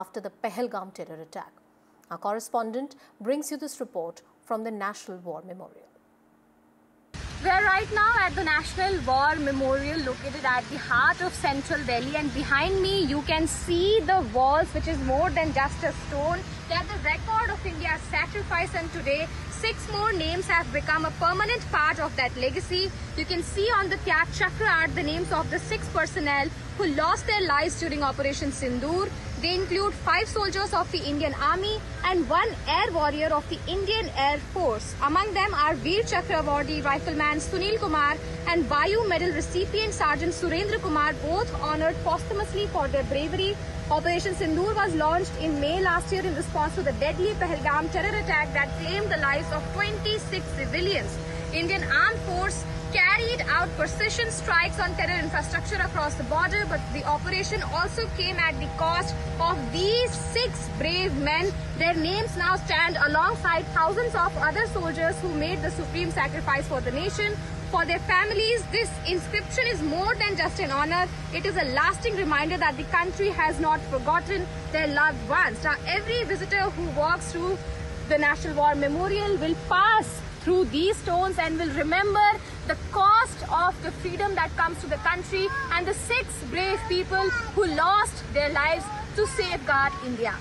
after the Pahalgam terror attack. Our correspondent brings you this report from the National War Memorial. We are right now at the National War Memorial located at the heart of central Delhi, and behind me you can see the walls, which is more than just a stone. They are the record of India's sacrifice, and today 6 more names have become a permanent part of that legacy. You can see on the Tyag Chakra art the names of the 6 personnel who lost their lives during Operation Sindoor. They include 5 soldiers of the Indian Army and 1 air warrior of the Indian Air Force. Among them are Veer Chakra awardee Rifleman Sunil Kumar and Vayu Medal recipient Sergeant Surendra Kumar, both honoured posthumously for their bravery. Operation Sindoor was launched in May last year in response to the deadly Pahalgam terror attack that claimed the lives of 26 civilians. Indian Armed Force carried out precision strikes on terror infrastructure across the border, but the operation also came at the cost of these 6 brave men. Their names now stand alongside thousands of other soldiers who made the supreme sacrifice for the nation. For their families, this inscription is more than just an honor. It is a lasting reminder that the country has not forgotten their loved ones. Now, every visitor who walks through the National War Memorial will pass through these stones and will remember the cost of the freedom that comes to the country and the 6 brave people who lost their lives to safeguard India.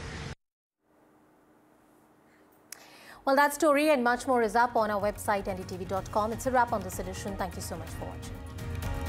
Well, that story and much more is up on our website ndtv.com. It's a wrap on this edition. Thank you so much for watching.